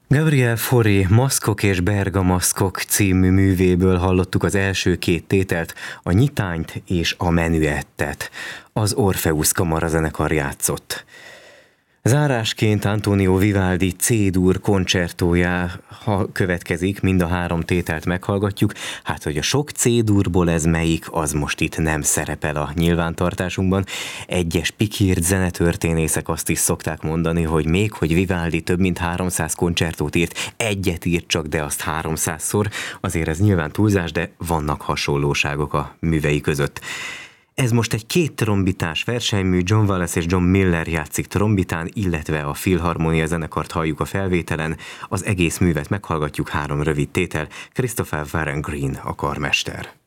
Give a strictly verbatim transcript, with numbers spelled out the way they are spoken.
Gabriel Fauré Maszkok és Bergamaszkok című művéből hallottuk az első két tételt, a Nyitányt és a Menüettet. Az Orpheus kamarazenekar játszott. Zárásként Antonio Vivaldi C-dur koncertója ha következik, mind a három tételt meghallgatjuk. Hát, hogy a sok C-durból ez melyik, az most itt nem szerepel a nyilvántartásunkban. Egyes pikírt zenetörténészek azt is szokták mondani, hogy még hogy Vivaldi több mint háromszáz koncertót írt, egyet írt csak, de azt háromszázszor, azért ez nyilván túlzás, de vannak hasonlóságok a művei között. Ez most egy két trombitás versenymű, John Wallace és John Miller játszik trombitán, illetve a Filharmonia zenekart halljuk a felvételen. Az egész művet meghallgatjuk, három rövid tétel, Christopher Warren Green a karmester.